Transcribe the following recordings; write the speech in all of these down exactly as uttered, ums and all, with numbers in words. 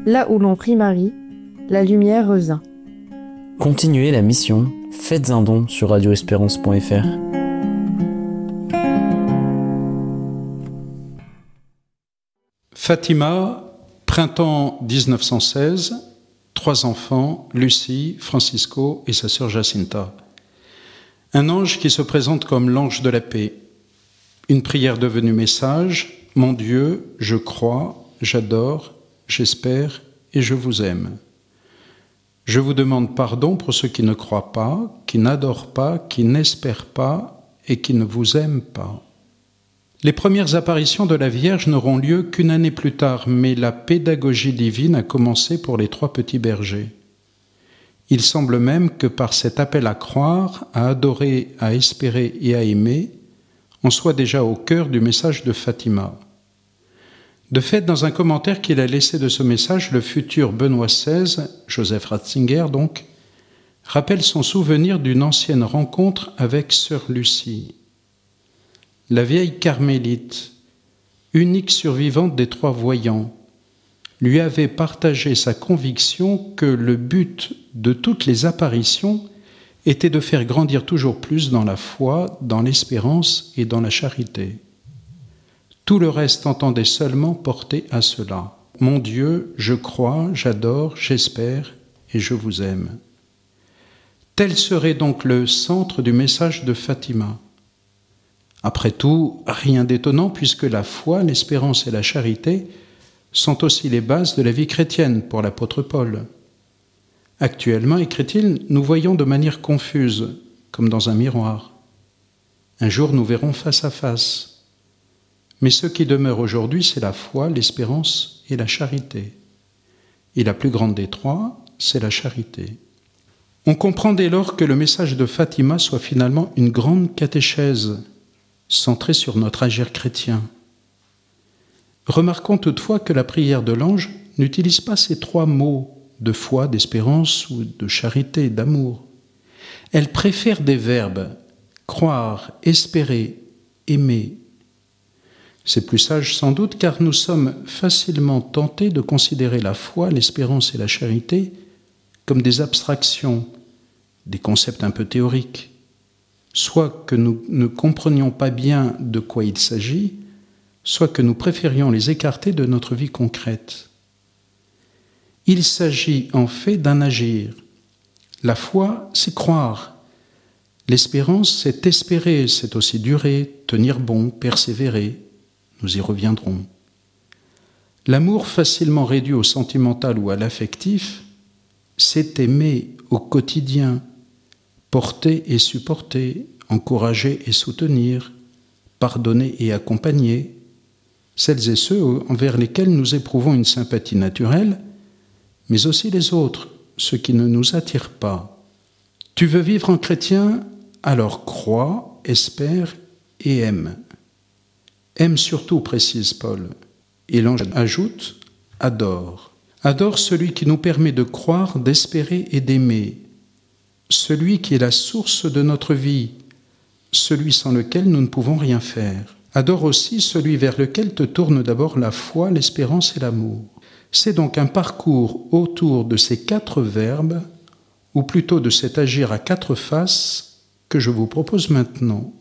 là où l'on prie Marie, la lumière revint. Continuez la mission, faites un don sur radio espérance point f r. Fatima, printemps dix-neuf cent seize, trois enfants, Lucie, Francisco et sa sœur Jacinta. Un ange qui se présente comme l'ange de la paix. Une prière devenue message, mon Dieu, je crois, j'adore, j'espère et je vous aime. Je vous demande pardon pour ceux qui ne croient pas, qui n'adorent pas, qui n'espèrent pas et qui ne vous aiment pas. Les premières apparitions de la Vierge n'auront lieu qu'une année plus tard, mais la pédagogie divine a commencé pour les trois petits bergers. Il semble même que par cet appel à croire, à adorer, à espérer et à aimer, on soit déjà au cœur du message de Fatima. De fait, dans un commentaire qu'il a laissé de ce message, le futur Benoît seize, Joseph Ratzinger donc, rappelle son souvenir d'une ancienne rencontre avec sœur Lucie. La vieille carmélite, unique survivante des trois voyants, lui avait partagé sa conviction que le but de toutes les apparitions était de faire grandir toujours plus dans la foi, dans l'espérance et dans la charité. Tout le reste entendait seulement porter à cela. Mon Dieu, je crois, j'adore, j'espère et je vous aime. Tel serait donc le centre du message de Fatima. Après tout, rien d'étonnant puisque la foi, l'espérance et la charité sont aussi les bases de la vie chrétienne pour l'apôtre Paul. Actuellement, écrit-il, nous voyons de manière confuse, comme dans un miroir. Un jour, nous verrons face à face. Mais ce qui demeure aujourd'hui, c'est la foi, l'espérance et la charité. Et la plus grande des trois, c'est la charité. On comprend dès lors que le message de Fatima soit finalement une grande catéchèse, centrée sur notre agir chrétien. Remarquons toutefois que la prière de l'ange n'utilise pas ces trois mots de foi, d'espérance ou de charité, d'amour. Elle préfère des verbes croire, espérer, aimer. C'est plus sage sans doute car nous sommes facilement tentés de considérer la foi, l'espérance et la charité comme des abstractions, des concepts un peu théoriques. Soit que nous ne comprenions pas bien de quoi il s'agit, soit que nous préférions les écarter de notre vie concrète. Il s'agit en fait d'un agir. La foi, c'est croire. L'espérance, c'est espérer, c'est aussi durer, tenir bon, persévérer. Nous y reviendrons. L'amour facilement réduit au sentimental ou à l'affectif, c'est aimer au quotidien, porter et supporter, encourager et soutenir, pardonner et accompagner, celles et ceux envers lesquels nous éprouvons une sympathie naturelle, mais aussi les autres, ceux qui ne nous attirent pas. Tu veux vivre en chrétien, alors crois, espère et aime. Aime surtout, précise Paul. Et l'ange ajoute, adore. Adore celui qui nous permet de croire, d'espérer et d'aimer. Celui qui est la source de notre vie, celui sans lequel nous ne pouvons rien faire. Adore aussi celui vers lequel te tourne d'abord la foi, l'espérance et l'amour. C'est donc un parcours autour de ces quatre verbes, ou plutôt de cet agir à quatre faces, que je vous propose maintenant.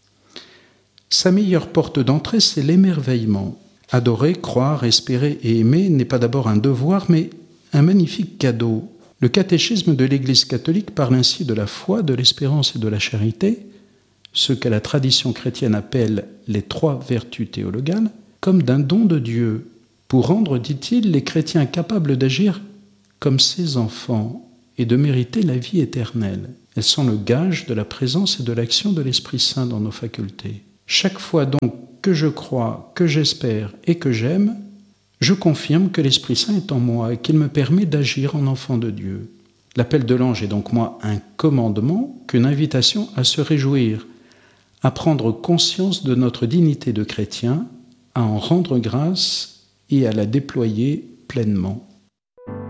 Sa meilleure porte d'entrée, c'est l'émerveillement. Adorer, croire, espérer et aimer n'est pas d'abord un devoir, mais un magnifique cadeau. Le catéchisme de l'Église catholique parle ainsi de la foi, de l'espérance et de la charité, ce que la tradition chrétienne appelle les trois vertus théologales, comme d'un don de Dieu, pour rendre, dit-il, les chrétiens capables d'agir comme ses enfants et de mériter la vie éternelle. Elles sont le gage de la présence et de l'action de l'Esprit Saint dans nos facultés. Chaque fois donc que je crois, que j'espère et que j'aime, je confirme que l'Esprit Saint est en moi et qu'il me permet d'agir en enfant de Dieu. L'appel de l'ange est donc moi un commandement qu'une invitation à se réjouir, à prendre conscience de notre dignité de chrétien, à en rendre grâce et à la déployer pleinement.